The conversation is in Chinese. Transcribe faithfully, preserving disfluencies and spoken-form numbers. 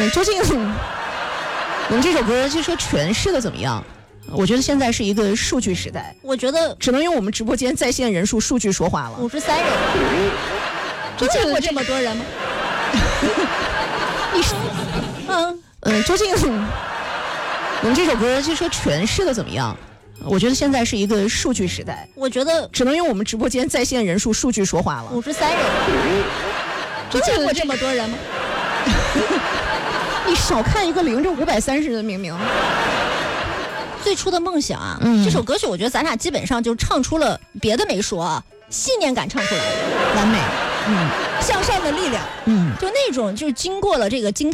嗯，究竟我们这首歌就说诠释的怎么样？我觉得现在是一个数据时代， 我觉得只能用我们直播间在线人数数据说话了。 五十三人，你见过这么多人吗？ 你嗯嗯，究竟我们这首歌就说诠释的怎么样？我觉得现在是一个数据时代， 我觉得只能用我们直播间在线人数数据说话了。 五十三人，你见过这么多人吗？ 你少看一个零，这五百三十人明明。 最初的梦想啊， 嗯这首歌曲我觉得咱俩基本上就唱出了，别的没说啊，信念感唱出来了， 完美，嗯向上的力量， 嗯。 就那种就是经过了这个惊涛